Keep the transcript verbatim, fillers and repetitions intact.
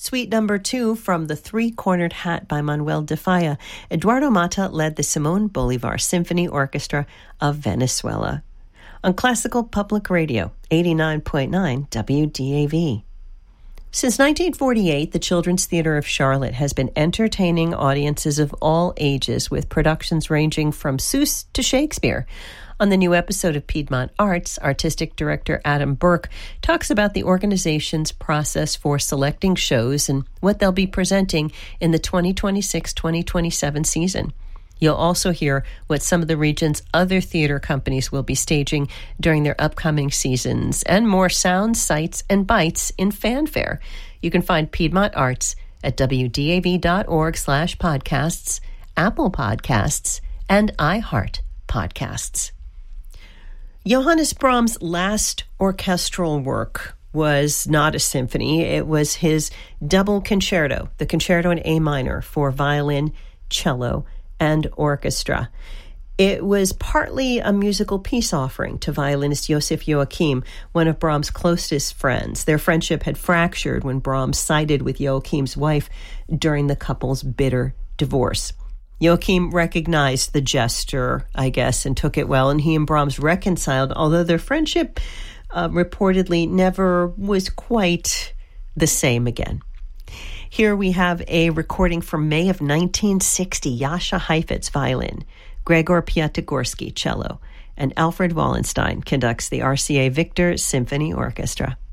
Suite number two from The Three-Cornered Hat by Manuel de Falla. Eduardo Mata led the Simón Bolívar Symphony Orchestra of Venezuela. On Classical Public Radio, eighty-nine point nine W D A V. Since nineteen forty-eight, the Children's Theatre of Charlotte has been entertaining audiences of all ages with productions ranging from Seuss to Shakespeare. On the new episode of Piedmont Arts, Artistic Director Adam Burke talks about the organization's process for selecting shows and what they'll be presenting in the twenty twenty-six twenty twenty-seven season. You'll also hear what some of the region's other theater companies will be staging during their upcoming seasons, and more sounds, sights, and bites in fanfare. You can find Piedmont Arts at W D A V dot org slash podcasts, Apple Podcasts, and iHeart Podcasts. Johannes Brahms' last orchestral work was not a symphony. It was his double concerto, the Concerto in A minor for violin, cello, and orchestra. It was partly a musical peace offering to violinist Josef Joachim, one of Brahms' closest friends. Their friendship had fractured when Brahms sided with Joachim's wife during the couple's bitter divorce. Joachim recognized the gesture, I guess, and took it well, and he and Brahms reconciled, although their friendship uh, reportedly never was quite the same again. Here we have a recording from May of nineteen sixty, Jascha Heifetz violin, Gregor Piatigorsky cello, and Alfred Wallenstein conducts the R C A Victor Symphony Orchestra.